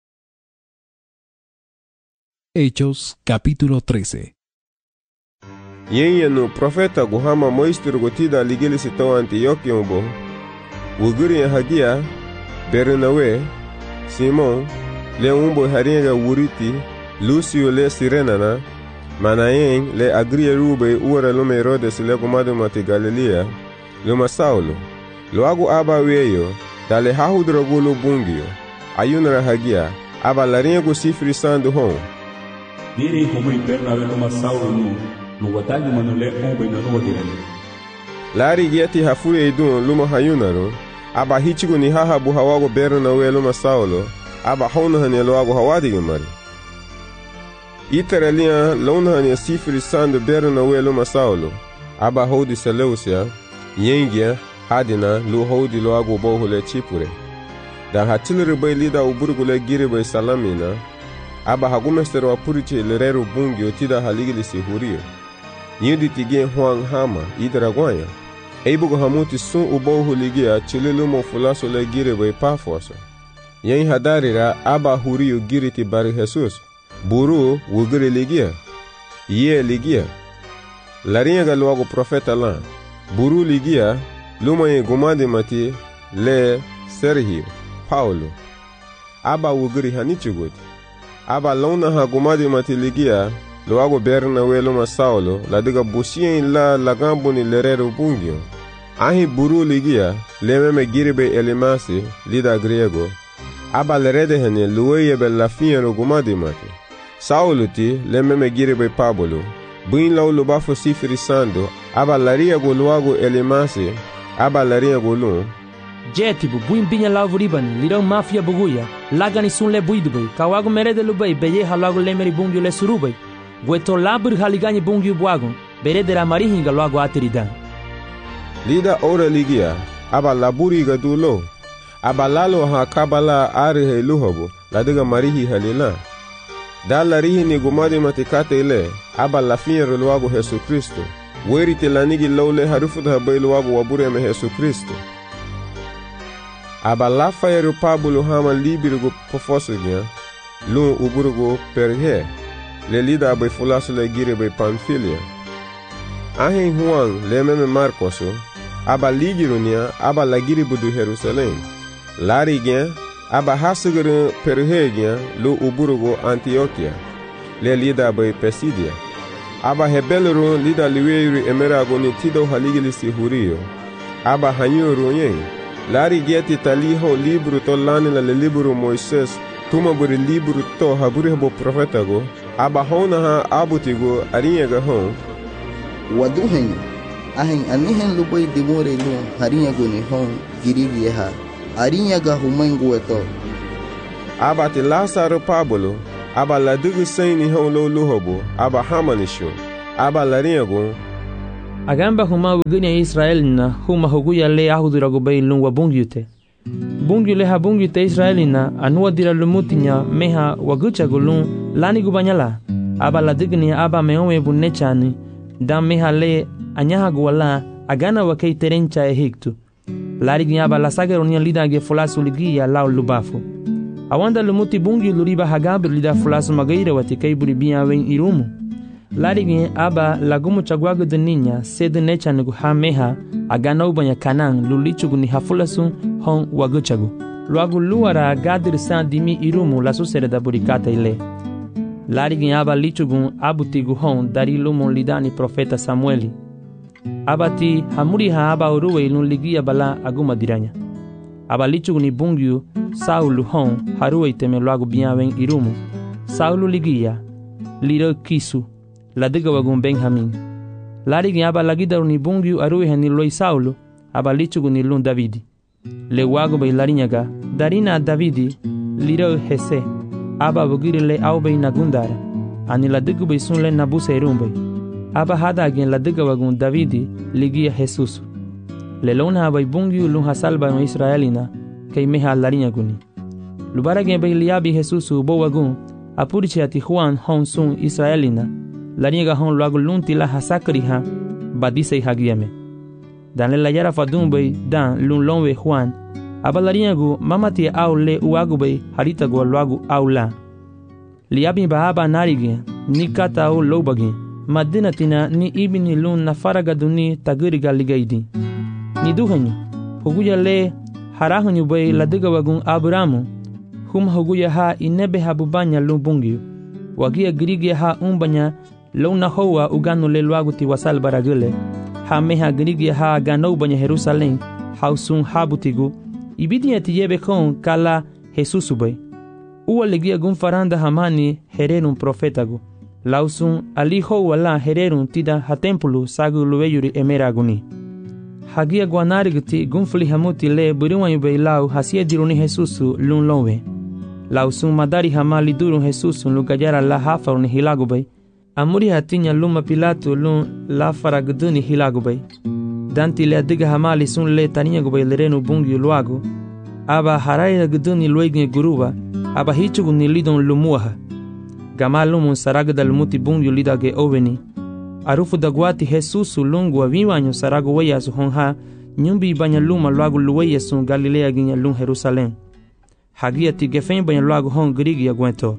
Hechos capítulo trece. Yenye no profeta guhama moistiro gotida ligili sito Antioquia umbo. Wuguri ya hagia Bernawe, Simon, le umbo harinha ga wuriti, Lucio le Sirenana, Manayen le agria rube uara lume Herodes le gumado mati Galilea, luma Saulo. Loago aba weyo, dale hahudrogulo bungio, ayunara hagia, aba larinha go sifri sandu hon. Diri como Bernabe luma Saulo nu, no watagi manule ombe na no dirani. Lari gieti hafure idun luma hayunaro, aba hichigo ni haha bu hawago Bernawe luma Saulo, aba hono hane loago hawadi mari. Iteralia lona hane sifri sandu Bernawe luma Saulo, aba hodi Seleucia, yengia hadina lu hodi loago bohule chipure. Da hatilere bay lida uburgule gire bay salamina, aba hagumestero apuriche lerero bungio tida haligili si hurio. Yudi tige huang hama idragoya. Eibugo hamuti sun ubohu ligia chililumo fulaso le gire bay pafoso. Yen hadarira aba hurio giriti bari Jesus. Buru wugiri ligia. Ye ligia. Larinha galuago profeta lan. Buru ligia luma ye gumade mati le Sergio Paulo. Aba wugiri hanichugoti. Aba lona ha gumadi mati ligia loago Bernawe luma Saulo la diga busien la lagambo ni lerero bungio. Ahi buru ligia le meme giribe elimasi lida griego. Aba lerede hene luweye be la fiero gumadi mati. Saulo ti le meme giribe Pablo. Buin lau lubafo sifiri sando aba laria go loago elimasi aba laria go lum. Jetibu buin binya lavu riban lirau mafia buguya lagani sun le buidubay kawago merede lubay beye halago lemeri bungyo le surubay gueto labur haligani bungyo buagon beredera marihinga loago ateridan. Lida ora ligia aba laburi ga dulo aba lalo ha kabala ari he luhobo ladiga marihi halila. Dalla rihi ni gumadi matikate ile aba la fiero loago Jesu Kristo werite lanigi lawle harufuda habay loago wabure me Jesu Kristo. Aba la fayero Pablo hama libirgo pofosogia lu uburgo perhe le lida abay fulaso le gire bay Pamfilia. Ahin Juan le meme Marcoso aba ligironia aba la gire budu Jerusalem. Larigien aba hasugere perhegien lu uburgo Antioquia le lida abay Pisidia. Aba hebelero lida liweiri emerago ni tido haligilisi hurio. Aba hanyoro yen. Lari gieti taliho libro to lani la le libro Moises tuma buri libro to haburi habo profeta go aba hona ha abutigo arinha ga hon wadu hen ahen anihen lubay dimore lu harinha go ni hon girigi ha Arinyaga humengu eto. Aba te Lazaro Pablo, aba la dugu saini hon lo luhobo, aba hamanisho, aba la riago. Agamba huma wuguni ya Israelina huma huguya le ahudurago bay lungwa bungyute. Bungyu le ha bungyute Israelina anuwa dira lumutinya meha wagucha gulun lani gubanyala. Aba la digni aba meome bunechani dan meha le anyaha guwala agana wakei terencha e hiktu. Larigi aba la sagaronia lida ge fulasu ligia lao lubafu. Awanda lumuti bungi luriba hagabir lida fulasu magaira wati kaiburi biya wen irumu. Larigi aba lagumu chagwagu duninya sedu necha nugu ha meha agana ubanya kanang lulichugu ni hafulasu hon waguchagu. Luagu luara gadir san dimi irumu lasu sereda burikata ile. Larigi aba lichugu abutigu hon dari lumu lidani profeta Samueli. Abati hamuri ha aba uruwe ilun ligia bala aguma diranya. Aba lichugu ni bungyu Saulu hon haruwe iteme luagu biyawen irumu. Saulu ligia liro kisu ladiga wagun Benjamin. Larigi aba lagidaru ni bungyu aruwe hani loi Saulu aba lichugu ni lun Davidi. Le wagu bay larinyaga darina Davidi liro hese aba bugiri le aubay nagundara. Ani ladigu bay sun le nabuse irumbay. Aba hada agin ladiga wagun Davidi ligia Jesus. Le lona bay bungyu lun hasalba no Israelina kay meha larinya guni. Lubara gen bay liabi Jesusu bo wagun apurichi ati Juan hon sun Israelina larinya ga hon luagu lun tila hasakri ha badise hagiame. Dan le layara fadun bay dan lun lonwe Juan aba larinya gu mamati au le uagu bay harita go luagu au la. Liabi ba aba narigi ni kata au lobagi madina tina ni ibini lun na faraga duni tagiriga ligaidi. Ni duhanyu huguya le harahanyu bay ladiga wagun Abramu hum huguya ha inebe habubanya lumbungyu wagia girigia ha umbanya luna hoa uganu le luagu ti wasal baragule ha meha girigia ha gano banya Jerusalem hausun habutigu ibidia ti yebe kon kala Jesusu bay uwa legia gun faranda hamani hererun profetagu lausun ali hoa la hererun tida ha tempulu sagu luweyuri emeraguni. Hagia guanarigti gunfli hamuti le buriwanyu bay lau hasia diruni Jesusu lun lonwe. Lau sun madari hamali durun Jesusu lugajara la hafaruni hilagu bay. Amuri hatinya luma Pilato lun la faragduni hilagu bay. Danti le adiga hamali sun le taninya gubay lerenu bungi luagu. Aba haraya gduni luegne guruba. Aba hichugu ni lidon lumuaha. Gamalumun saragda lumuti bungi lidage oveni. Arufu dagwati Jesusu lungu wa viwanyo saragu weya su honha nyumbi banya luma luagu luweya sun Galilea ginya lun Jerusalem. Hagia ti gefen banya luagu hon grigi ya gwento.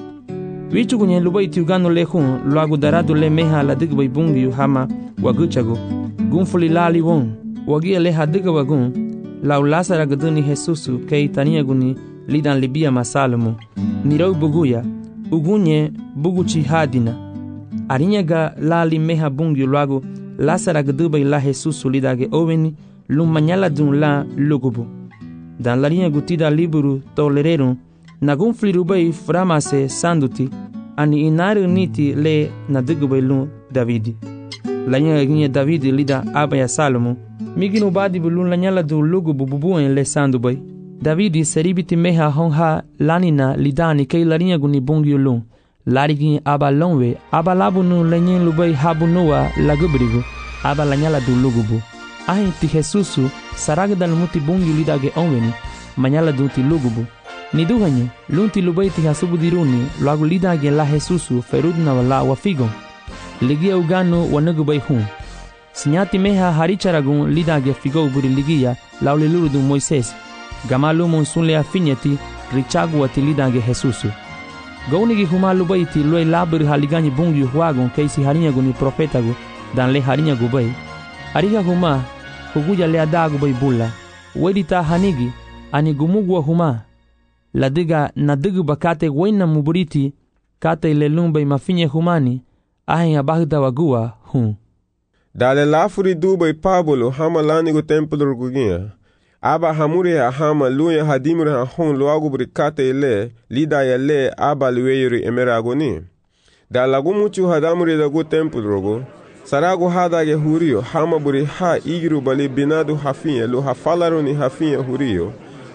Wichu kunye lubai ti ugano le hun luagu daradu le meha la digbay bungi yu hama waguchagu. Gunfuli lali won wagia le hadiga wagun lau lasara guduni Jesusu kei tania guni lidan libia masalomu. Nirau buguya ugunye buguchi hadina. Arinyaga lali meha bungi luagu lasara gdubay la Jesusu lidage oveni lum manyala dun la lugubu. Dan larinya gutida liburu tolererun nagun flirubay framase sanduti ani inaru niti le nadigubay lun Davidi. Lanya ginye Davidi lida abaya Salomo miginu badi bulun lanyala du lugubu bubuen le sandubay. Davidi seribiti meha honha lanina lidani kay larinya guni bungi lun. Larigi aba lonwe aba labunu lenyen lubay habunua lagubrigu aba lanyala du lugubu. Ahin ti Jesusu saragda lumuti bungi lidage onweni manyala du ti lugubu. Niduhanye lunti lubay ti hasubu diruni luagu lidage la Jesusu ferudna wala wafigon. Ligia ugano wanagubay hun. Sinyati meha haricharagun lidage figo buri ligia lauli lurudu Moises. Gamalumun sunle afinyeti richagu wati lidage Jesusu. Gaunigi humalu baiti loi labir haligani bungi huagun keisi harinya guni profetagu dan le harinya gubay. Hariga huma huguja le adagu bay bulla. Wedita hanigi ani gumugwa huma. Ladiga nadigu bakate wena muburiti kate le lumbay mafinye humani ahin abahda wagua hun. Dale lafuri dubay Pablo hama lanigo templo gugia. Aba hamuri hama luya hadimuri hon luagu burikate ile lida ya le aba luweyuri emeragoni. Da lagu muchu hadamuri dagu templo rogo. Saragu hada ge hurio hama buri ha igiru bali binadu hafinye lu hafalaru ni hafinye hurio.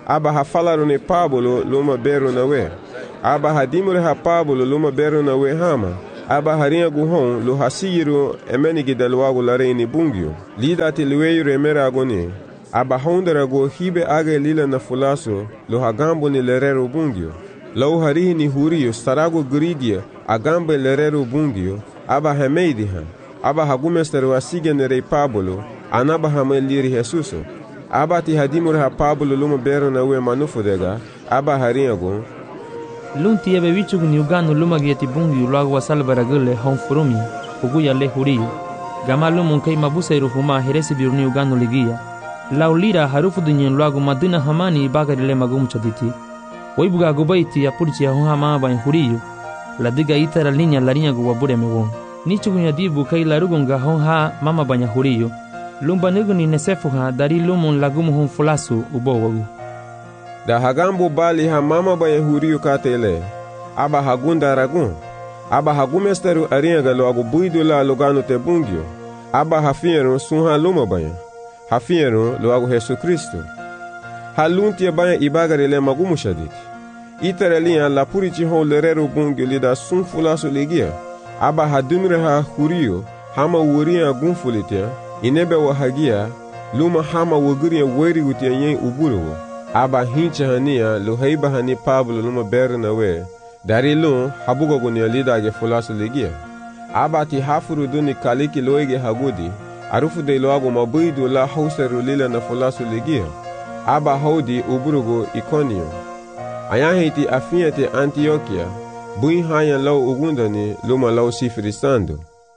aba ha falaru ni Pablo luma beru na we. Aba ha dimure ha Pablo luma beru na we hama. Aba harinha guhon lu hasiru emenigi dalwagu lareini bungyo. Lida ti luweyu remera agoni. Aba hondera go hibe age lila na fulaso lu hagambo ni lerero bungyo. Lau harihi ni huriyo sarago grigia agambe lerero bungyo. Aba hameidi ha. Aba hagumesteru asige nerei Pablo. Anaba hameliri Jesuso. Aba ti hadimure ha Pablo luma beru na we manufudega. Aba harinha go. Lunti ebe wichugu ni ugano luma gieti bungi ulago wa salvara gule hon furumi uguya le huriyo. Gama lumun kei mabuse iruhuma heresi biruni ugano ligia. Laulira harufu dunyen ulago madina hamani ibagari le magumu chaditi. Waibuga gubaiti ya purichi ya honha maaba in huriyo. La diga itara linya larinya guwabure mewon. Nichugu nyadibu kei larugunga honha mama banya huriyo. Lumba nugu ni nesefuha dari lumun lagumu hon fulasu ubo wagu. Da hagambo bali ha mama ba yahuriyo katele. Aba hagunda ragun. Aba hagumesteru aringa lo agu buidu la lugano te bungyo. Aba hafiero sunha luma baya. Hafiero lo agu Jesu Kristo. Halunti baya ibagare le magumu shaditi. Iterelia la purichi ho lerero bungyo lida sun fulaso legia. Aba hadumre ha huriyo hama wuria gunfulitia. Inebe wa hagia luma hama wuguria weri utia yen uburo. Aba hincha hania lo heiba hani Pablo luma beru na we. Dari lu habugo gunia lida ge fulaso legia. Aba ti hafuru duni kaliki loege hagudi. Arufu de loago mabuidu la hauseru lila na fulaso legia. Aba haudi uburugo Iconio. Ayahiti afiate Antioquia. Bui haya lau ugundani luma lau sifirisando.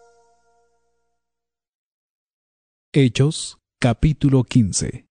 Hechos, capítulo quince.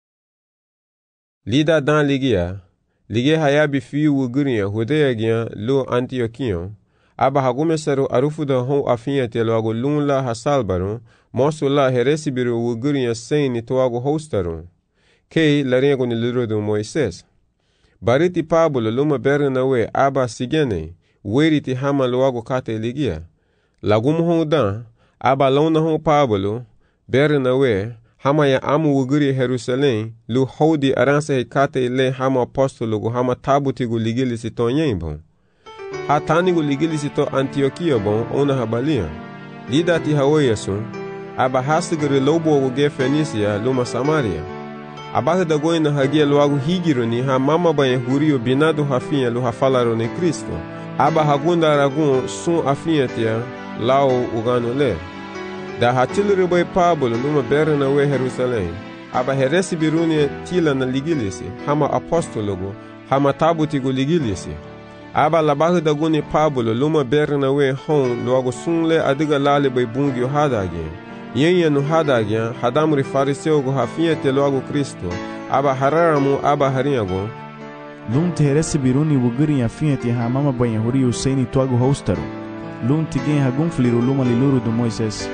Lida dan ligia, ligia hayabi fiu wuguria hudea gia lo Antioquion, aba hagumesaru arufu da hon afiate lo ago lunla hasalbaru, mosu la heresibiru wuguria seini to ago hostaru, kei larengo ni liro do Moises. Bariti Pablo luma berna we aba sigene, weriti hama lo ago kate ligia. Lagum hon dan, aba lona hon Pablo, berna we, hama ya amu wuguri Jerusalem lu hodi aranse hekate le hama apostolo gu hama tabuti gu ligilisi to nyen bon. Ha tani gu ligilisi to Antioquia bon ona habalia. Lida ti hawayasun, aba hasigiri lobo gu ge Fenisia luma Samaria. Aba da goina hagia luagu higiro ni ha mama ba huriyo binado hafinha lu hafalaro ni Kristo. Aba hagunda aragun sun afinha tia lao ugano le. Da hatiliri boy Pablo numa berna we Jerusalem. Aba heresi biruni tila na ligilisi, hama apostologo, hama tabuti gu ligilisi. Aba labahu da guni Pablo luma berna we hon luago sunle adiga lali boy bungyo hadage. Yenye nu hadage hadamuri fariseo gu hafinha te luago Kristo. Aba hararamu aba harinyago. Lunti heresi biruni wuguri ya finha te hamama boy huri usaini tuago hostaru. Lunti gen hagunfliru luma liluru do Moises.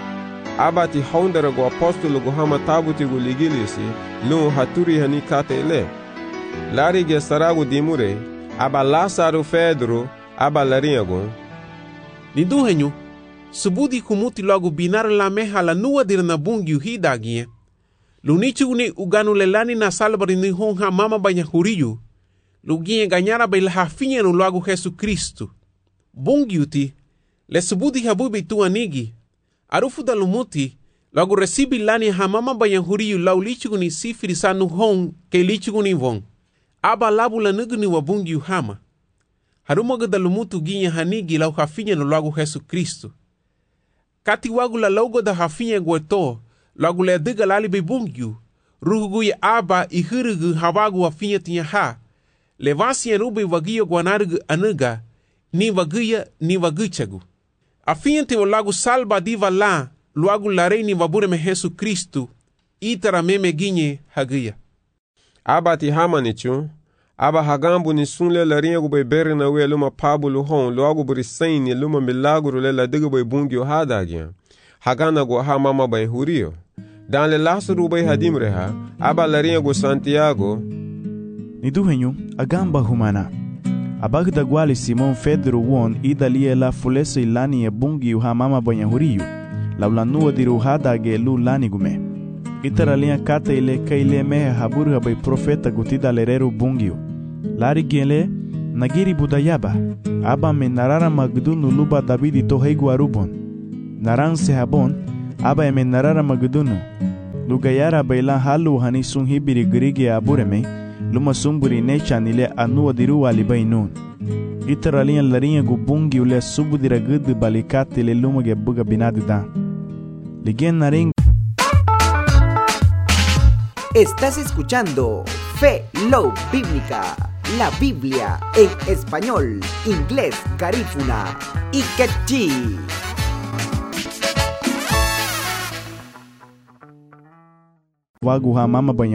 Aba ti hondera go apostolo go hama tabuti gu ligilisi, lu haturi hani kate ele. Lari ge saragu dimure, aba Lasaru Fedro, aba larinhago. Nidu henyu, subudi kumuti logo binar la meha la nua dir na bungi hidagie. Lunichu ni uganu lelani na salbari ni honha mama banya huriyu. Lugie ganyara bai la hafinha no logo Jesu Cristo. Bungi uti, le subudi habubi tu anigi. Arufu da lumuti, logo recibi lani hamama bayan huriyu lau lichigu ni sifiri sanu hong ke lichigu ni vong. Aba labu la nugu ni wabungi uhama. Harumaga da lumutu ginya hanigi lau hafinha no logo Jesu Cristo. Kati wagu la logo da hafinha gueto, logo le diga lali bebungiu. Ruhugu ya aba ihirugu hawagu hafinha tinya ha. Levasi ya rubi wagiyo guanarugu anuga, ni wagiya ni wagichagu. Afiante o lago salba diva lá, logo larei ni vabure me Jesu Cristo, itara meme ginye hagia. Aba ti hamanichu, aba hagambu ni sunle larinha gu bebere na we luma Pablo hon, logo burisain ni luma milagro le la diga bai bungyo hadagia. Hagana gu ha mama bai huriyo. Dan le Lasaru bai hadimre ha, aba larinha gu Santiago. Niduhenyu, agamba humana. Abag da guali Simon Fedro won ida lia la fulesa ilani e bungi uha mama banya huriyu. La ulanua diru hada ge lu lani gume. Itaralinha kata ile kaile mehe haburha bay profeta gutida lereru bungio. Lari gele nagiri budayaba. Aba me narara magdunu luba Davidi to heigu arubon. Naran se habon aba me narara magdunu. Lugayara bayla halu hani sun hibiri grigi abureme. Luma sumburi nechanile anu adiru alibainun. Itaralinha larinha gubungi ule subudira gudu balikati le luma ge buga binadida. Ligien naring. Estás escuchando Fe Love Bíblica, la Biblia en español, inglés, garífuna y quechí. Wagu ha mama banha